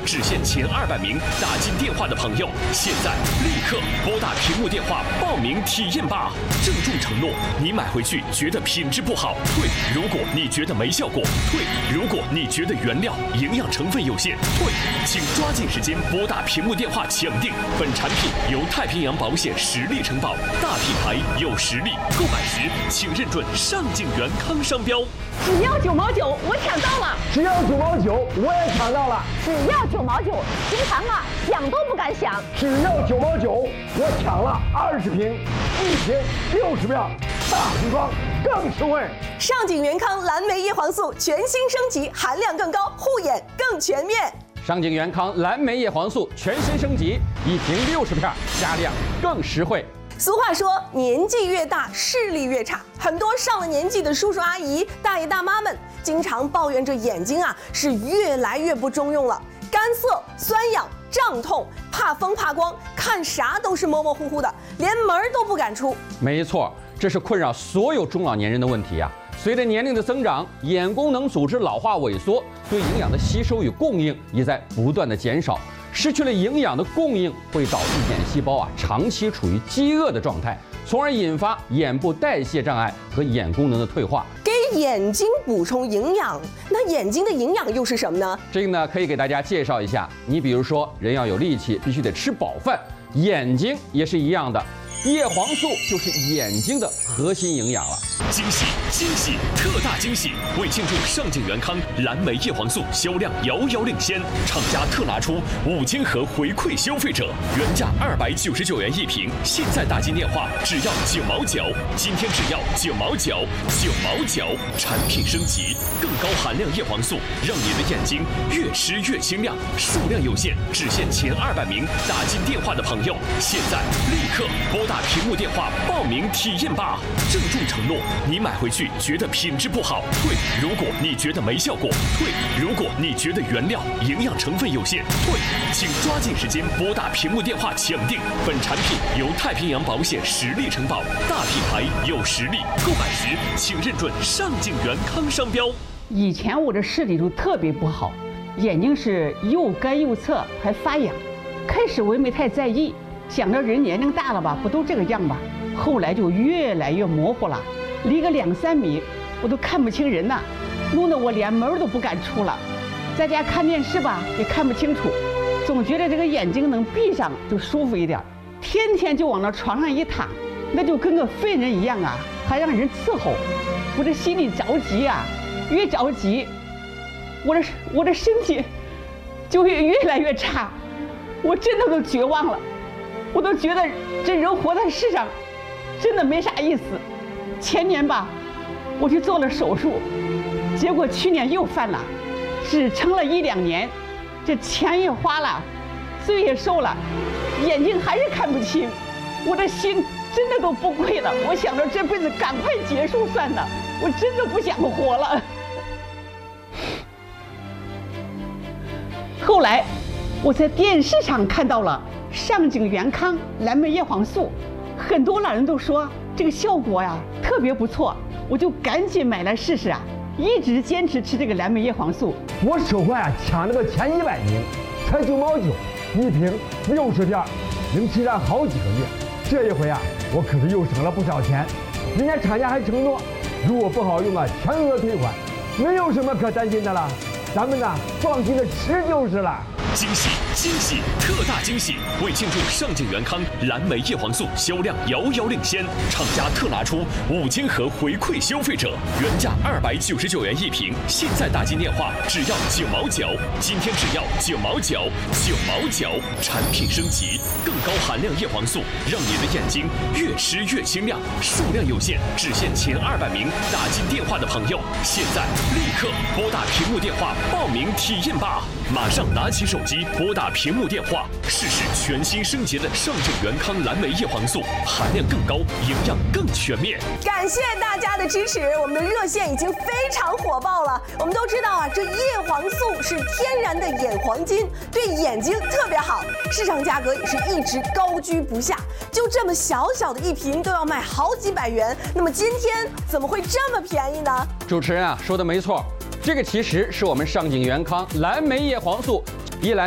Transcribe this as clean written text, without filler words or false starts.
只限前200名打进电话的朋友，现在立刻拨打屏幕电话报名体验吧！郑重承诺，你买回去觉得品质不好退，如果你觉得没效果退，如果你觉得原料营养成分有限退，请抓紧时间拨打屏幕电话抢定。本产品由太平洋保险实力承保，大品牌有实力，购买时请认准上景元康商标。 只要9毛9，我抢到了！ 只要9毛9，我也抢到了！ 只要9毛9，平常啊想都不敢想。 只要9毛9，我抢了20瓶，1瓶60秒，大瓶装更实惠。 上景元康蓝莓叶黄素全新升级，含量更高，护眼更全面。 上景元康蓝莓叶黄素全新升级，1瓶60片，加量更实惠。 俗话说，年纪越大，视力越差。很多上了年纪的叔叔阿姨、大爷大妈们，经常抱怨这眼睛啊是越来越不中用了，干涩、酸痒、胀痛，怕风怕光，看啥都是模模糊糊的，连门都不敢出。 没错，这是困扰所有中老年人的问题啊。随着年龄的增长，眼功能组织老化萎缩，对营养的吸收与供应也在不断的减少。失去了营养的供应，会导致眼细胞长期处于饥饿的状态，从而引发眼部代谢障碍和眼功能的退化。 给眼睛补充营养，那眼睛的营养又是什么呢？ 这个呢，可以给大家介绍一下。你比如说，人要有力气，必须得吃饱饭，眼睛也是一样的。叶黄素就是眼睛的核心营养了。 惊喜惊喜特大惊喜！为庆祝上景元康蓝莓叶黄素销量遥遥领先，厂家特拿出5000盒回馈消费者，原价299元1瓶，现在打进电话只要9毛9，今天只要9毛9，9毛9，产品升级，更高含量叶黄素，让你的眼睛越吃越清亮。数量有限，只限前200名打进电话的朋友，现在立刻拨打屏幕电话报名体验吧！郑重承诺，你买回去觉得品质不好退，如果你觉得没效果退，如果你觉得原料营养成分有限退，请抓紧时间拨打屏幕电话抢定。本产品由太平洋保险实力承保，大品牌有实力，购买时请认准上景元康商标。 以前我的视力就特别不好，眼睛是又干又涩，还发痒。开始我也没太在意，想着人年龄大了吧，不都这个样吧。后来就越来越模糊了，离个2、3米我都看不清人呐，弄得我连门都不敢出了。在家看电视吧也看不清楚，总觉得这个眼睛能闭上就舒服一点。天天就往那床上一躺，那就跟个废人一样啊，还让人伺候。我这心里着急啊，越着急，我的身体就越来越差，我真的都绝望了。我都觉得这人活在世上真的没啥意思。前年吧，我去做了手术，结果去年又犯了，只撑了1、2年，这钱也花了，罪也受了，眼睛还是看不清，我的心真的都不跪了。我想着这辈子赶快结束算了，我真的不想活了。后来我在电视上看到了上景元康蓝莓叶黄素，很多老人都说这个效果呀特别不错，我就赶紧买来试试啊，一直坚持吃这个蓝莓叶黄素。 我手快抢了个前100名，才9毛9，1瓶60片，能期上好几个月。这一回我可是又省了不少钱。人家厂家还承诺，如果不好用全额退款，没有什么可担心的了。咱们放心的吃就是了。 惊喜惊喜特大惊喜！为庆祝上景元康蓝莓叶黄素销量遥遥领先，厂家特拿出5000盒回馈消费者，原价299元1瓶，现在打进电话只要9毛9，今天只要9毛9，9毛9，产品升级，更高含量叶黄素，让你的眼睛越吃越清亮。数量有限，只限前200名打进电话的朋友，现在立刻拨打屏幕电话报名体验吧！马上拿起手机拨打屏幕电话，试试全新升级的上景元康蓝莓叶黄素，含量更高，营养更全面。 感谢大家的支持，我们的热线已经非常火爆了。我们都知道这叶黄素是天然的眼黄金，对眼睛特别好，市场价格也是一直高居不下。就这么小小的1瓶都要卖好几百元，那么今天怎么会这么便宜呢？ 主持人说的没错。这个其实是我们上景元康蓝莓叶黄素